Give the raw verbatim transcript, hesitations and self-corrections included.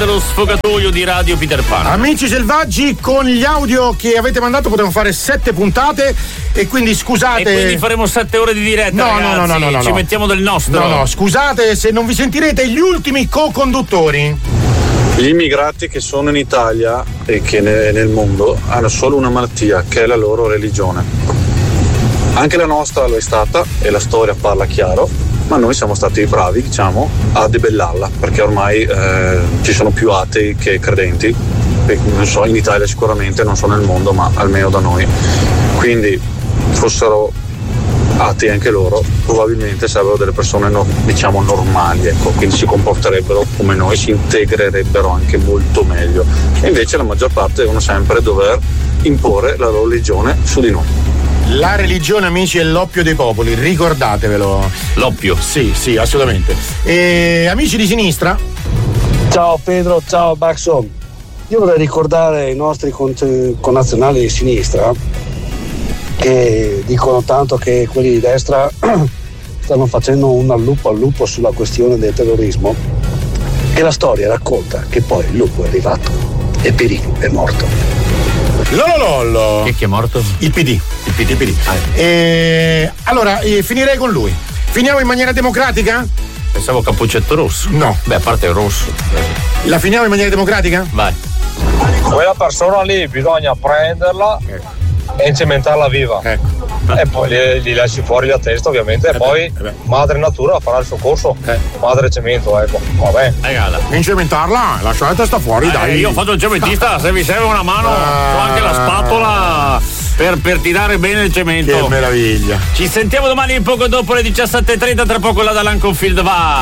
dello sfogatoio di Radio Peter Pan. Amici selvaggi, con gli audio che avete mandato potremmo fare sette puntate e quindi scusate. E quindi faremo sette ore di diretta, no, ragazzi. No, no, no, no, ci no. mettiamo del nostro. No, no, scusate se non vi sentirete gli ultimi co-conduttori. Gli immigrati che sono in Italia e che nel mondo hanno solo una malattia, che è la loro religione. Anche la nostra lo è stata e la storia parla chiaro, ma noi siamo stati bravi, diciamo, a debellarla, perché ormai eh, ci sono più atei che credenti, e, non so, in Italia sicuramente, non so nel mondo, ma almeno da noi. Quindi fossero atei anche loro, probabilmente sarebbero delle persone no, diciamo normali, ecco, quindi si comporterebbero come noi, si integrerebbero anche molto meglio. E invece la maggior parte devono sempre dover imporre la loro religione su di noi. La religione, amici, è l'oppio dei popoli, ricordatevelo. L'oppio? Sì, sì, assolutamente. E amici di sinistra? Ciao Pedro, ciao Baxo. Io vorrei ricordare i nostri connazionali di sinistra che dicono tanto che quelli di destra stanno facendo un allupo al lupo sulla questione del terrorismo, e la storia racconta che poi il lupo è arrivato e Pirino è morto. Lololollo. Chi è morto? Il P D. Il P D, il P D. Ah. E... Allora, eh, finirei con lui. Finiamo in maniera democratica? Pensavo Cappuccetto Rosso. No. Beh, a parte il rosso. La finiamo in maniera democratica? Vai. Quella persona lì bisogna prenderla ecco. e incimentarla viva. Ecco. E poi li, li lasci fuori la testa, ovviamente, e eh poi beh, eh madre natura farà il suo corso. Eh. Madre cemento, ecco. Vabbè. Regala. Incimentarla, lascia la testa fuori, eh, dai. Io ho fatto il cementista, se vi serve una mano, ah. ho anche la spatola per, per tirare bene il cemento. Che meraviglia. Ci sentiamo domani poco dopo le diciassette e trenta, tra poco la da Lanconfield va.